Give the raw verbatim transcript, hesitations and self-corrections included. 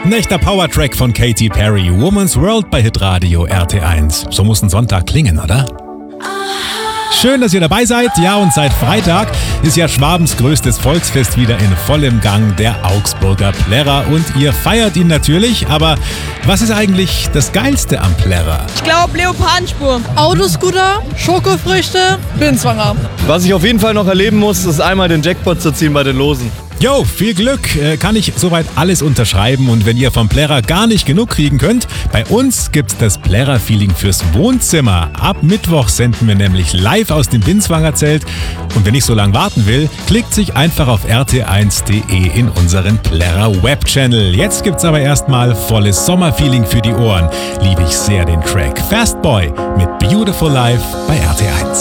Ein echter Powertrack von Katy Perry, Woman's World bei Hitradio R T eins. So muss ein Sonntag klingen, oder? Schön, dass ihr dabei seid. Ja, und seit Freitag ist ja Schwabens größtes Volksfest wieder in vollem Gang, der Augsburger Plärrer. Und ihr feiert ihn natürlich, aber was ist eigentlich das Geilste am Plärrer? Ich glaube Leopardenspur. Autoscooter, Schokofrüchte, Binnenzwanger. Was ich auf jeden Fall noch erleben muss, ist einmal den Jackpot zu ziehen bei den Losen. Jo, viel Glück, äh, kann ich soweit alles unterschreiben. Und wenn ihr vom Plärrer gar nicht genug kriegen könnt, bei uns gibt's das Plärrer-Feeling fürs Wohnzimmer. Ab Mittwoch senden wir nämlich live aus dem Binnenzwanger Zelt. Und wenn ich so lange warten will, klickt sich einfach auf r t eins punkt d e in unseren Plärrer-Web-Channel. Jetzt gibt's aber erstmal volles Sommerfeeling für die Ohren. Liebe ich sehr den Track Fast Boy mit Beautiful Life bei R T eins.